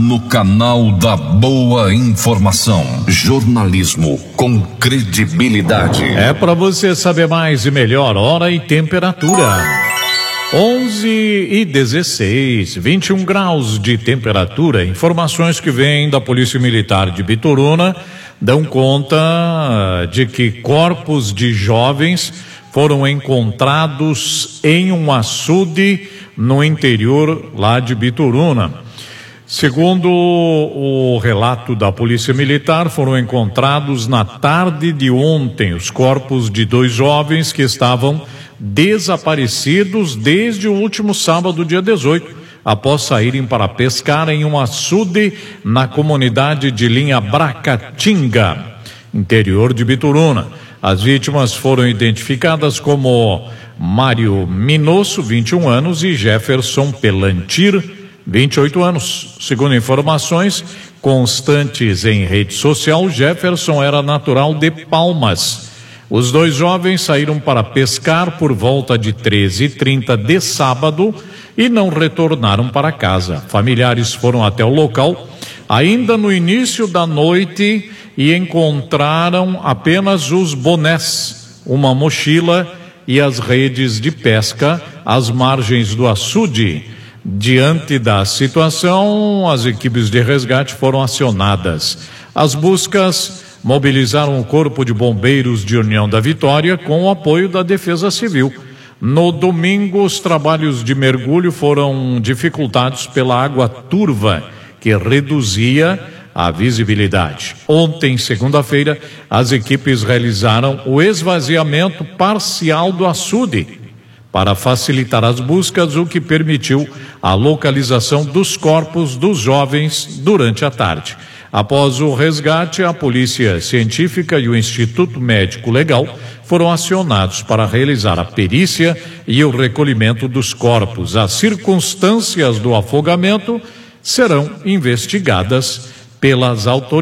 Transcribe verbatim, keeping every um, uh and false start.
No canal da Boa Informação. Jornalismo com credibilidade. É para você saber mais e melhor, hora e temperatura. onze e dezesseis, vinte e um graus de temperatura. Informações que vêm da Polícia Militar de Bituruna dão conta de que corpos de jovens foram encontrados em um açude no interior lá de Bituruna. Segundo o relato da Polícia Militar, foram encontrados na tarde de ontem os corpos de dois jovens que estavam desaparecidos desde o último sábado, dia dezoito, após saírem para pescar em um açude na comunidade de Linha Bracatinga, interior de Bituruna. As vítimas foram identificadas como Mário Minosso, vinte e um anos, e Jefferson Pelantir, vinte e oito anos. Segundo informações constantes em rede social, Jefferson era natural de Palmas. Os dois jovens saíram para pescar por volta de treze e trinta de sábado e não retornaram para casa. Familiares foram até o local ainda no início da noite e encontraram apenas os bonés, uma mochila e as redes de pesca às margens do açude. Diante da situação, as equipes de resgate foram acionadas. As buscas mobilizaram o Corpo de Bombeiros de União da Vitória com o apoio da Defesa Civil. No domingo, os trabalhos de mergulho foram dificultados pela água turva, que reduzia a visibilidade. Ontem, segunda-feira, as equipes realizaram o esvaziamento parcial do açude para facilitar as buscas, o que permitiu a localização dos corpos dos jovens durante a tarde. Após o resgate, a Polícia Científica e o Instituto Médico Legal foram acionados para realizar a perícia e o recolhimento dos corpos. As circunstâncias do afogamento serão investigadas pelas autoridades.